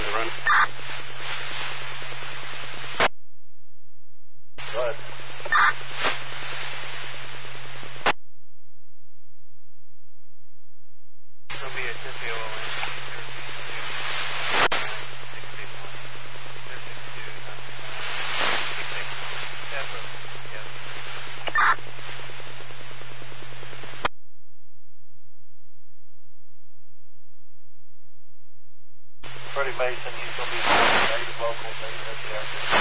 the run. Go ahead. It'll be a 661. Freddie Mason, he's going to be native local, native at the airport.